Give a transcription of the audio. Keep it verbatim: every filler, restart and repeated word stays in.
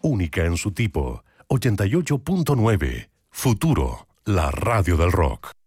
única en su tipo. ochenta y ocho punto nueve. Futuro, la radio del rock.